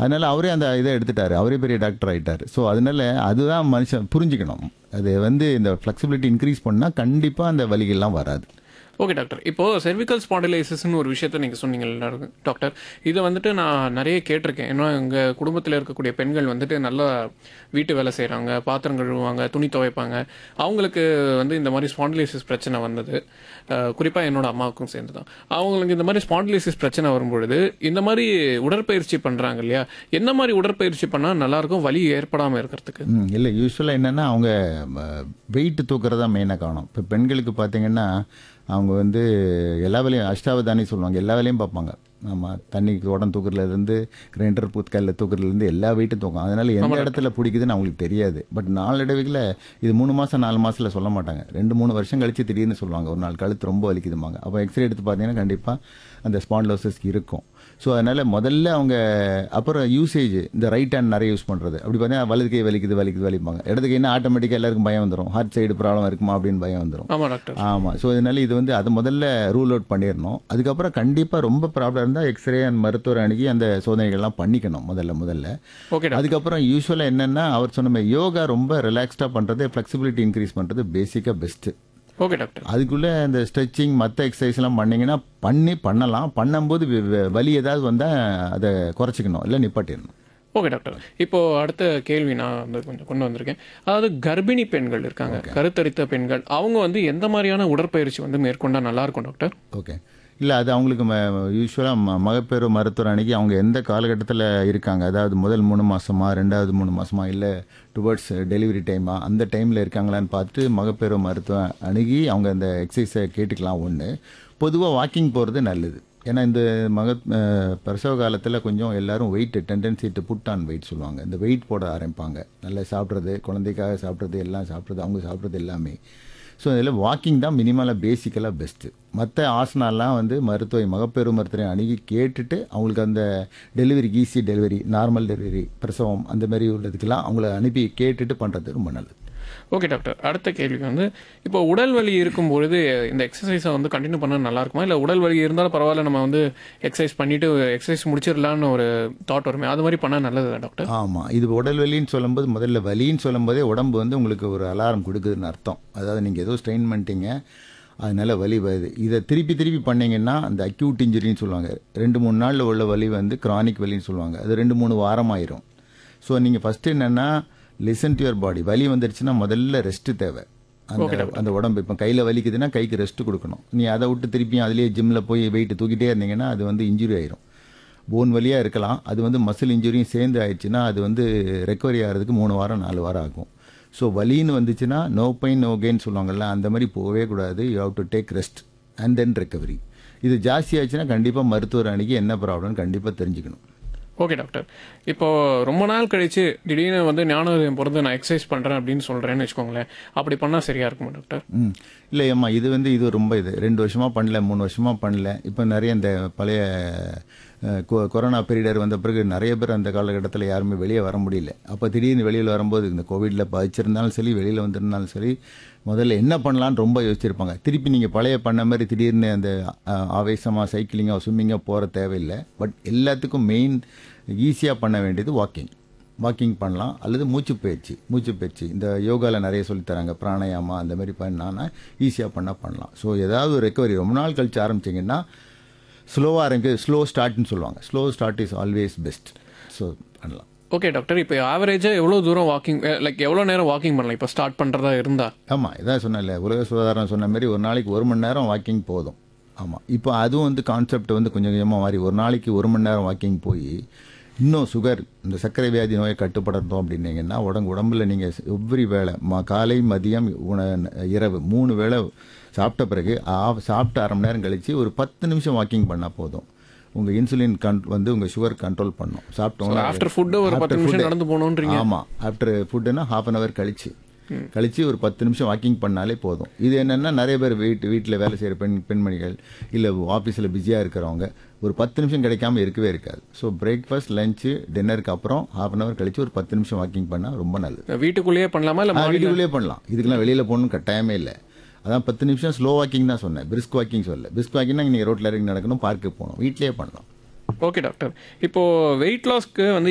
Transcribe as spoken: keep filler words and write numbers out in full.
அதனால அவரே அந்த இதை எடுத்துட்டாரு. அவரே பெரிய டாக்டர் ஆயிட்டாரு. ஸோ அதனால அதுதான் மனுஷன் புரிஞ்சுக்கணும். அது வந்து இந்த ஃப்ளெக்சிபிலிட்டி இன்க்ரீஸ் பண்ணால் கண்டிப்பாக அந்த வலிகள்லாம் வராது. Okay doctor. இப்போ செர்விக்கல் ஸ்பாண்டிலைசிஸ்னு ஒரு விஷயத்த நீங்கள் சொன்னீங்க டாக்டர். இதை வந்துட்டு நான் நிறைய கேட்டிருக்கேன். ஏன்னா எங்கள் குடும்பத்தில் இருக்கக்கூடிய பெண்கள் வந்துட்டு நல்லா வீட்டு வேலை செய்கிறாங்க, பாத்திரம் கழுவுவாங்க, துணி துவைப்பாங்க. அவங்களுக்கு வந்து இந்த மாதிரி ஸ்பாண்டிலைசிஸ் பிரச்சனை வந்தது. குறிப்பாக என்னோட அம்மாவுக்கும் சேர்ந்து தான். அவங்களுக்கு இந்த மாதிரி ஸ்பாண்டிலைசிஸ் பிரச்சனை வரும்பொழுது இந்த மாதிரி உடற்பயிற்சி பண்ணுறாங்க இல்லையா, என்ன மாதிரி உடற்பயிற்சி பண்ணால் நல்லாயிருக்கும் வலி ஏற்படாமல் இருக்கிறதுக்கு? இல்லை, யூஸ்வலாக என்னென்னா அவங்க வெயிட்டு தூக்குறதா மெயினாக காணும். இப்போ பெண்களுக்கு பார்த்தீங்கன்னா அவங்க வந்து எல்லா வேலையும் அஷ்டாவதானி சொல்லுவாங்க, எல்லா வேலையும் பார்ப்பாங்க. ஆமாம், தண்ணி உடம்பு தூக்குறதுலேருந்து கிரைண்டர் பூத்காலில் தூக்குறதுலேருந்து எல்லா வெயிட்டும் தூக்கும். அதனால் எந்த இடத்துல பிடிக்குதுன்னு அவங்களுக்கு தெரியாது. பட் நாளடைவில் இது மூணு மாதம் நாலு மாதத்தில் சொல்ல மாட்டாங்க. ரெண்டு மூணு வருஷம் கழித்து திடீர்னு சொல்லுவாங்க, ஒரு நாள் கழுத்து ரொம்ப வலிக்குதுமாங்க. அப்போ எக்ஸ்ரே எடுத்து பார்த்தீங்கன்னா கண்டிப்பாக அந்த ஸ்பாண்டிலோசிஸ் இருக்கும். ஸோ அதனால் முதல்ல அவங்க அப்புறம் யூசேஜ் இந்த ரைட் ஹேண்ட் நிறைய யூஸ் பண்ணுறது. அப்படி பார்த்தீங்கன்னா வலது கை வலிக்குது வலிக்குது வலிப்பாங்க. இடது கைன்னா ஆட்டோமேட்டிக்காக எல்லாருக்கும் பயம் வந்துடும், ஹார்ட் சைடு ப்ராப்ளம் இருக்குமா அப்படின்னு பயம் வந்துடும். ஆமாம் டாக்டர். ஆமாம். ஸோ அதனால இது வந்து அது முதல்ல ரூல் அவுட் பண்ணிடணும். அதுக்கப்புறம் கண்டிப்பாக ரொம்ப ப்ராப்ளம் இருந்தால் எக்ஸ்ரே அண்ட் மருத்துவர் அணுகி அந்த சோதனைகள்லாம் பண்ணிக்கணும் முதல்ல முதல்ல ஓகே. அதுக்கப்புறம் யூஸ்வலாக என்னென்னா அவர் சொன்ன மாதிரி யோகா ரொம்ப ரிலாக்ஸ்டாக பண்ணுறது, ஃப்ளெக்சிபிலிட்டி இன்க்ரீஸ் பண்ணுறது பேசிக்காக பெஸ்ட்டு. Okay doctor. அதுக்குள்ளே இந்த ஸ்ட்ரெச்சிங் மற்ற எக்ஸசைஸ்லாம் பண்ணிங்கன்னா பண்ணி பண்ணலாம். பண்ணும்போது வலி ஏதாவது வந்தால் அதை குறைச்சிக்கணும், இல்லை நிப்பாட்டிடணும். Okay doctor. இப்போ அடுத்த கேள்வி நான் வந்து கொஞ்சம் கொண்டு வந்திருக்கேன். அதாவது கர்ப்பிணி பெண்கள் இருக்காங்க, கருத்தரித்த பெண்கள், அவங்க வந்து எந்த மாதிரியான உடற்பயிற்சி வந்து மேற்கொண்டா நல்லா இருக்கும் டாக்டர்? ஓகே. இல்லை, அது அவங்களுக்கு ம யூஸ்வலாக ம மகப்பேறு மருத்துவர் அன்றைக்கி அவங்க எந்த காலகட்டத்தில் இருக்காங்க, அதாவது முதல் மூணு மாதமா ரெண்டாவது மூணு மாதமா இல்லை டுவர்ட்ஸ் டெலிவரி டைமா அந்த டைமில் இருக்காங்களான்னு பார்த்து மகப்பேறு மருத்துவம் அணுகி அவங்க அந்த எக்ஸசைஸை கேட்டுக்கலாம். ஒன்று, பொதுவாக வாக்கிங் போகிறது நல்லது. ஏன்னா இந்த மக பிரசவ காலத்தில் கொஞ்சம் எல்லோரும் wait tendency to put on wait சொல்லுவாங்க. இந்த வெயிட் போட ஆரம்பிப்பாங்க. நல்லா சாப்பிட்றது, குழந்தைக்காக சாப்பிட்றது, எல்லாம் சாப்பிட்றது, அவங்க சாப்பிட்றது எல்லாமே. ஸோ இதில் வாக்கிங் தான் மினிமலாக பேசிக்கலாக பெஸ்ட்டு. மற்ற ஆசனாலாம் வந்து மருத்துவ மகப்பேறு மருத்துவரை அணுகி கேட்டுட்டு அவங்களுக்கு அந்த டெலிவரிக்கு ஈஸி டெலிவரி, நார்மல் டெலிவரி, பிரசவம் அந்த மாதிரி உள்ளதுக்கெல்லாம் அவங்கள அனுப்பி கேட்டுட்டு பண்ணுறது ரொம்ப நல்லது. Okay doctor. அடுத்த கேள்வி வந்து இப்போ உடல் வலி இருக்கும்பொழுது இந்த எக்ஸசைஸை வந்து கண்டினியூ பண்ணால் நல்லா இருக்குமா, இல்லை உடல் வலி இருந்தாலும் பரவாயில்ல நம்ம வந்து எக்ஸசைஸ் பண்ணிவிட்டு எக்ஸசைஸ் முடிச்சிடலான்னு ஒரு தாட் வருமே, அது மாதிரி பண்ணால் நல்லது டாக்டர்? ஆமாம், இது உடல் வலின்னு சொல்லும்போது முதல்ல வலின்னு சொல்லும்போதே உடம்பு வந்து உங்களுக்கு ஒரு அலாரம் கொடுக்குதுன்னு அர்த்தம். அதாவது நீங்கள் ஏதோ ஸ்ட்ரெயின் பண்ணிட்டீங்க, அதனால வலி வருது. இதை திருப்பி திருப்பி பண்ணிங்கன்னா அந்த அக்யூட் இன்ஜுரின்னு சொல்லுவாங்க. ரெண்டு மூணு நாளில் உள்ள வலி வந்து கிரானிக் வலின்னு சொல்லுவாங்க. அது ரெண்டு மூணு வாரம் ஆயிரும். ஸோ நீங்கள் ஃபஸ்ட்டு என்னென்னா லிசன் டு யுவர் பாடி. வலி வந்துடுச்சுன்னா முதல்ல ரெஸ்ட்டு தேவை. அந்த அந்த உடம்பு இப்போ கையில் வலிக்குதுன்னா கைக்கு ரெஸ்ட்டு கொடுக்கணும். நீ அதை விட்டு திருப்பியும் அதிலேயே ஜிம்மில் போய் வெயிட்டு தூக்கிட்டே இருந்தீங்கன்னா அது வந்து இன்ஜுரி ஆயிரும். போன் வலியாக இருக்கலாம், அது வந்து மசில் இன்ஜுரியும் சேர்ந்து ஆயிடுச்சுன்னா அது வந்து ரெக்கவரி ஆகிறதுக்கு மூணு வாரம் நாலு வாரம் ஆகும். ஸோ வலின்னு வந்துச்சுன்னா நோ பெயின் நோ கெயின் சொல்லுவாங்கள்ல, அந்த மாதிரி போகவே கூடாது. You have to take rest and then recovery. இது ஜாஸ்தி ஆயிடுச்சுன்னா கண்டிப்பாக மருத்துவர் அன்றைக்கி என்ன ப்ராப்ளம்னு கண்டிப்பாக தெரிஞ்சுக்கணும். Okay doctor. இப்போ ரொம்ப நாள் கழிச்சு திடீர்னு வந்து ஞானோதயம் பிறந்து நான் எக்ஸசைஸ் பண்ணுறேன் அப்படின்னு சொல்கிறேன்னு வச்சுக்கோங்களேன், அப்படி பண்ணால் சரியாக இருக்குமா டாக்டர்? ம் இல்லை அம்மா, இது வந்து இது ரொம்ப இது ரெண்டு வருஷமாக பண்ணல, மூணு வருஷமாக பண்ணல. இப்போ நிறைய இந்த பழைய கொரோனா பீரியட் வந்த பிறகு நிறைய பேர் அந்த காலகட்டத்தில் யாருமே வெளியே வர முடியல. அப்போ திடீர்னு வெளியில் வரும்போது இந்த கோவிடில் பாதிச்சிருந்தாலும் சரி, வெளியில் வந்திருந்தாலும் சரி, முதல்ல என்ன பண்ணலான்னு ரொம்ப யோசிச்சிருப்பாங்க. திருப்பி நீங்கள் பழைய பண்ண மாதிரி திடீர்னு அந்த ஆவேசமாக சைக்கிளிங்காக ஸ்விம்மிங்காக போகிற தேவையில்லை. பட் எல்லாத்துக்கும் மெயின் ஈஸியாக பண்ண வேண்டியது வாக்கிங். வாக்கிங் பண்ணலாம், அல்லது மூச்சு பயிற்சி. மூச்சு பயிற்சி இந்த யோகாவில் நிறைய சொல்லித்தராங்க, பிராணாயாமா அந்த மாதிரி பண்ணான்னா ஈஸியாக பண்ணால் பண்ணலாம். ஸோ ஏதாவது ஒரு ரெக்கவரி ரொம்ப நாள் கழிச்சு ஆரம்பிச்சிங்கன்னா ஸ்லோவாக ஆரம்பிக்க, ஸ்லோ ஸ்டார்ட்னு சொல்லுவாங்க. Slow start is always best. So பண்ணலாம். Okay doctor. இப்போ ஆவரேஜாக எவ்வளோ தூரம் வாக்கிங், லைக் எவ்வளோ நேரம் வாக்கிங் பண்ணலாம் இப்போ ஸ்டார்ட் பண்ணுறதா இருந்தால்? ஆமாம், இதான் சொன்னேன்ல, உலக சுகாதாரம் சொன்ன மாதிரி ஒரு நாளைக்கு ஒரு மணி நேரம் வாக்கிங் போதும். ஆமாம், இப்போ அதுவும் வந்து கான்செப்ட் வந்து கொஞ்சம் கொஞ்சமாக மாறி ஒரு நாளைக்கு ஒரு மணி நேரம் வாக்கிங் போய் இன்னும் சுகர், இந்த சர்க்கரை வியாதி நோயை கட்டுப்படுத்தோம் அப்படின்னீங்கன்னா உடம்பு உடம்புல நீங்கள் எவ்ரி வேளை ம காலை மதியம் உண இரவு மூணு வேளை சாப்பிட்ட பிறகு சாப்பிட்டு அரை மணி நேரம் கழித்து ஒரு பத்து நிமிஷம் வாக்கிங் பண்ணால் போதும். உங்கள் இன்சுலின் கன் வந்து உங்கள் சுகர் கண்ட்ரோல் பண்ணும். சாப்பிட்டோம் ஆஃப்டர் ஃபுட்டு ஒரு பத்து நிமிஷம் நடந்து போகணுன்றீங்க? ஆமாம், ஆஃப்டர் ஃபுட்டுன்னா ஹாஃப் அன் ஹவர் கழிச்சு கழிச்சு ஒரு பத்து நிமிஷம் வாக்கிங் பண்ணாலே போதும். இது என்னென்னா நிறைய பேர் வீட்டு வீட்டில் வேலை செய்கிற பெண் பெண்மணிகள் இல்லை ஆஃபீஸில் பிஸியாக இருக்கிறவங்க ஒரு பத்து நிமிஷம் கிடைக்காம இருக்கவே இருக்காது. ஸோ பிரேக்ஃபாஸ்ட் லஞ்சு டின்னருக்கு அப்புறம் ஹாஃப் அன் ஹவர் கழிச்சு ஒரு பத்து நிமிஷம் வாக்கிங் பண்ணால் ரொம்ப நல்லது. வீட்டுக்குள்ளேயே பண்ணலாமா இல்லை வீட்டுக்குள்ளேயே பண்ணலாம். இதுக்கெல்லாம் வெளியில் போகணும்னு கட்டாயமே இல்லை. அதான் பத்து நிமிஷம் ஸ்லோ வாக்கிங் தான் சொன்னேன், பிரிஸ்க் வாக்கிங் சொல்லலை. பிரிஸ்க் வாக்கிங்னா நீங்கள் ரோட்டில் இறங்கி நடக்கணும், பார்க்குக்கு போகணும், வீட்டிலேயே பண்ணலாம். Okay doctor. இப்போ வெயிட் லாஸ்க்கு வந்து